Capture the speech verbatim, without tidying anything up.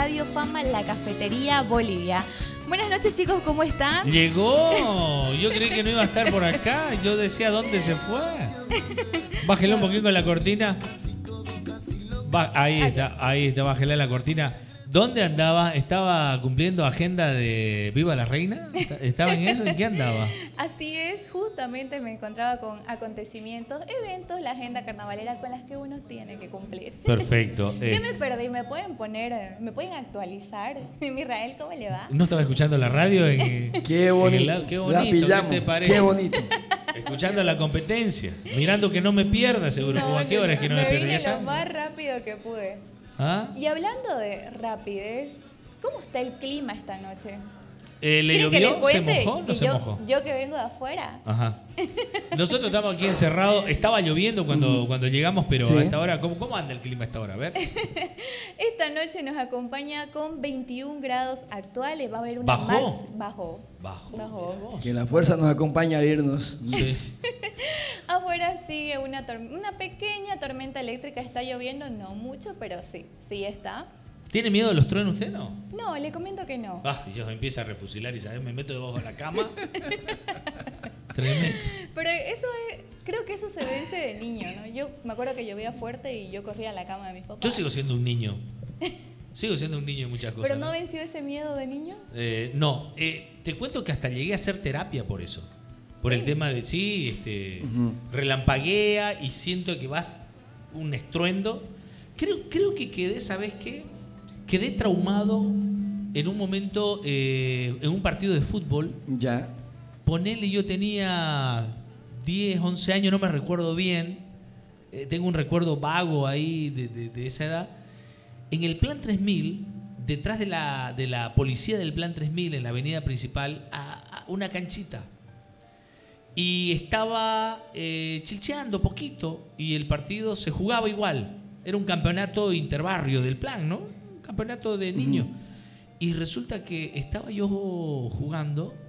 Radio Fama, la Cafetería Bolivia. Buenas noches, chicos, ¿cómo están? Llegó, yo creí que no iba a estar por acá, yo decía, ¿dónde se fue? Bájale un poquito la cortina. Va, ahí está, ahí está, bájale la cortina. ¿Dónde andaba? ¿Estaba cumpliendo agenda de Viva la Reina? ¿Estaba en eso? ¿En qué andaba? Así es, justamente me encontraba con acontecimientos, eventos, la agenda carnavalera con las que uno tiene que cumplir. Perfecto. ¿Qué Eh, me perdí? ¿Me pueden poner, me pueden actualizar? Israel, ¿cómo le va? ¿No estaba escuchando la radio? En, Qué en bonito. el lado? Qué bonito, La pillamos. ¿qué te parece? Qué bonito. Escuchando la competencia, mirando que no me pierda, seguro. No, ¿A qué hora es que no me, me pierda? vine ¿Ya lo está? más rápido que pude. ¿Ah? Y hablando de rapidez, ¿cómo está el clima esta noche? Eh, ¿Le ¿Quieren que les llovió? ¿Se cuente? mojó o no Que se yo, mojó? Yo que vengo de afuera. Ajá. Nosotros estamos aquí encerrados. Estaba lloviendo cuando, cuando llegamos, pero Sí. a esta hora, ¿cómo, ¿cómo anda el clima a esta hora? A ver. Esta noche nos acompaña con veintiún grados actuales. Va a haber una ¿Bajó? max- Bajó. Bajo. Bajó. Mira vos. Que la fuerza nos acompañe a irnos. Sí. Afuera sigue una, tor- una pequeña tormenta eléctrica. Está lloviendo, no mucho, pero sí, sí está. ¿Tiene miedo de los truenos usted, no? No, le comento que no. Ah, Dios, empieza a refusilar y ¿sabes? Me meto debajo de la cama. Tremendo. Pero eso es, creo que eso se vence de niño, ¿no? Yo me acuerdo que llovía fuerte y yo corría a la cama de mis papás. Yo sigo siendo un niño. Sigo siendo un niño en muchas cosas. ¿Pero no venció ese miedo de niño? Eh, no, eh, te cuento que hasta llegué a hacer terapia por eso. Por Sí. el tema de, sí, este, Ujú. relampaguea y siento que vas un estruendo. Creo, creo que quedé, ¿sabes qué? Quedé traumado en un momento, eh, en un partido de fútbol. Ya. Ponele, yo tenía diez, once años, no me recuerdo bien. Eh, tengo un recuerdo vago ahí de, de- de esa edad. En el Plan tres mil, detrás de la, de la policía del Plan tres mil, en la avenida principal, a, a una canchita. Y estaba eh, chilcheando poquito y el partido se jugaba igual. Era un campeonato interbarrio del Plan, ¿no? Un campeonato de niños. Ujú. Y resulta que estaba yo jugando